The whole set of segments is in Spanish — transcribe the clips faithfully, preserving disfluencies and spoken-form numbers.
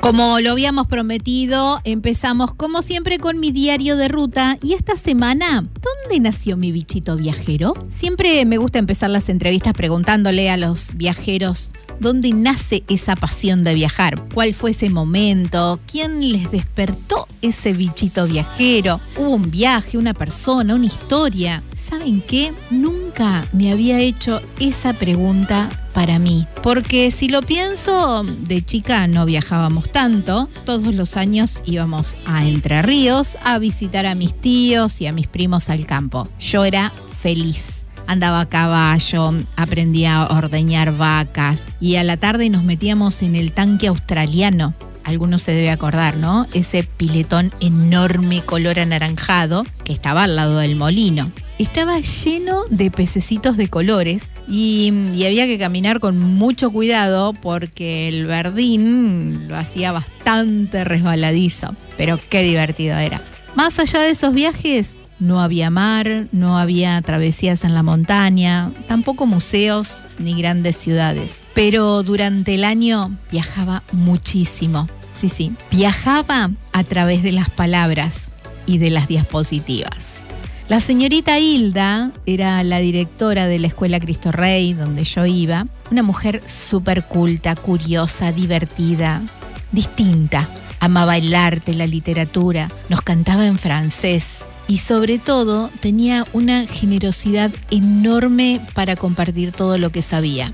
Como lo habíamos prometido, empezamos como siempre con mi diario de ruta. Y esta semana, ¿dónde nació mi bichito viajero? Siempre me gusta empezar las entrevistas preguntándole a los viajeros dónde nace esa pasión de viajar. ¿Cuál fue ese momento? ¿Quién les despertó ese bichito viajero? ¿Hubo un viaje, una persona, una historia? ¿Saben qué? Nunca me había hecho esa pregunta para mí. Porque si lo pienso, de chica no viajábamos tanto. Todos los años íbamos a Entre Ríos a visitar a mis tíos y a mis primos al campo. Yo era feliz. Andaba a caballo, aprendía a ordeñar vacas y a la tarde nos metíamos en el tanque australiano. Algunos se debe acordar, ¿no? Ese piletón enorme color anaranjado que estaba al lado del molino. Estaba lleno de pececitos de colores y, y había que caminar con mucho cuidado porque el verdín lo hacía bastante resbaladizo. Pero qué divertido era. Más allá de esos viajes, no había mar, no había travesías en la montaña, tampoco museos ni grandes ciudades. Pero durante el año viajaba muchísimo. Sí, sí, viajaba a través de las palabras y de las diapositivas. La señorita Hilda era la directora de la Escuela Cristo Rey, donde yo iba. Una mujer súper culta, curiosa, divertida, distinta. Amaba el arte, la literatura, nos cantaba en francés. Y sobre todo tenía una generosidad enorme para compartir todo lo que sabía.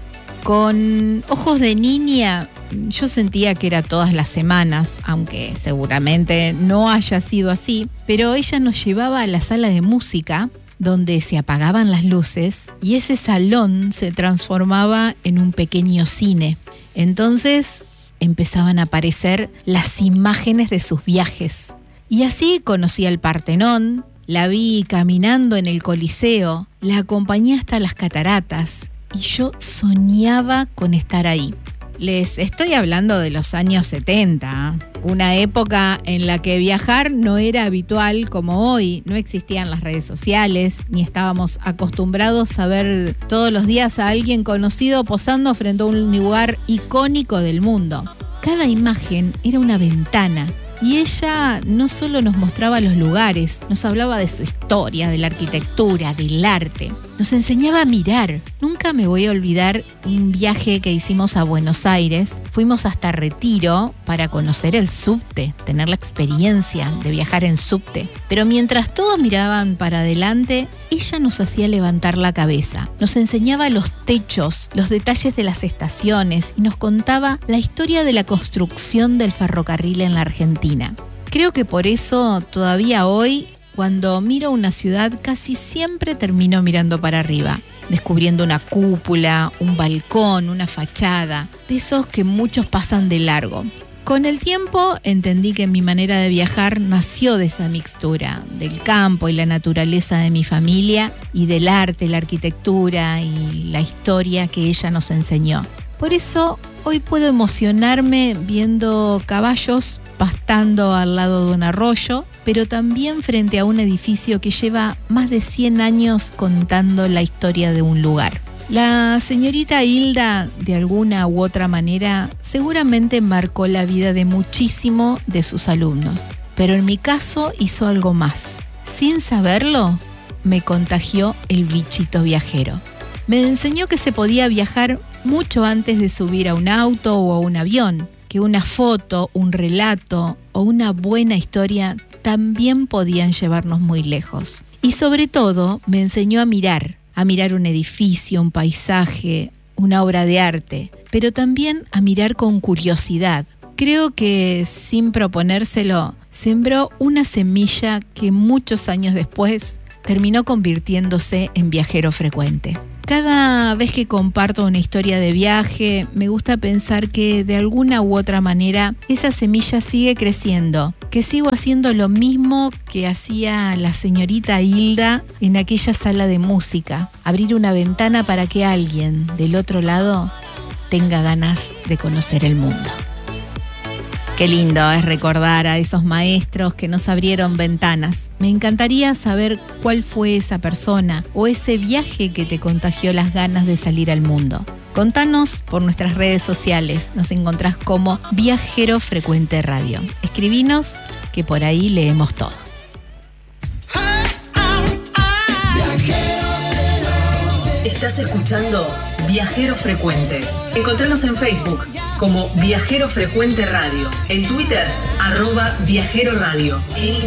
Con ojos de niña, yo sentía que era todas las semanas, aunque seguramente no haya sido así, pero ella nos llevaba a la sala de música, donde se apagaban las luces, y ese salón se transformaba en un pequeño cine. Entonces empezaban a aparecer las imágenes de sus viajes. Y así conocí al Partenón, la vi caminando en el Coliseo, la acompañé hasta las cataratas y yo soñaba con estar ahí. Les estoy hablando de los años setenta, una época en la que viajar no era habitual como hoy. No existían las redes sociales, ni estábamos acostumbrados a ver todos los días a alguien conocido posando frente a un lugar icónico del mundo. Cada imagen era una ventana. Y ella no solo nos mostraba los lugares, nos hablaba de su historia, de la arquitectura, del arte. Nos enseñaba a mirar. Nunca me voy a olvidar un viaje que hicimos a Buenos Aires. Fuimos hasta Retiro para conocer el subte, tener la experiencia de viajar en subte. Pero mientras todos miraban para adelante, ella nos hacía levantar la cabeza. Nos enseñaba los techos, los detalles de las estaciones y nos contaba la historia de la construcción del ferrocarril en la Argentina. Creo que por eso todavía hoy, cuando miro una ciudad, casi siempre termino mirando para arriba, descubriendo una cúpula, un balcón, una fachada, de esos que muchos pasan de largo. Con el tiempo entendí que mi manera de viajar nació de esa mixtura, del campo y la naturaleza de mi familia y del arte, la arquitectura y la historia que ella nos enseñó. Por eso hoy puedo emocionarme viendo caballos pastando al lado de un arroyo, pero también frente a un edificio que lleva más de cien años contando la historia de un lugar. La señorita Hilda, de alguna u otra manera, seguramente marcó la vida de muchísimos de sus alumnos, pero en mi caso hizo algo más. Sin saberlo, me contagió el bichito viajero. Me enseñó que se podía viajar mucho antes de subir a un auto o a un avión, que una foto, un relato o una buena historia también podían llevarnos muy lejos. Y sobre todo, me enseñó a mirar, a mirar un edificio, un paisaje, una obra de arte, pero también a mirar con curiosidad. Creo que sin proponérselo, sembró una semilla que muchos años después terminó convirtiéndose en viajero frecuente. Cada vez que comparto una historia de viaje, me gusta pensar que de alguna u otra manera esa semilla sigue creciendo, que sigo haciendo lo mismo que hacía la señorita Hilda en aquella sala de música, abrir una ventana para que alguien del otro lado tenga ganas de conocer el mundo. Qué lindo es recordar a esos maestros que nos abrieron ventanas. Me encantaría saber cuál fue esa persona o ese viaje que te contagió las ganas de salir al mundo. Contanos por nuestras redes sociales. Nos encontrás como Viajero Frecuente Radio. Escribinos que por ahí leemos todo. Estás escuchando Viajero Frecuente. Encontranos en Facebook como Viajero Frecuente Radio. En Twitter, arroba Viajero Radio. En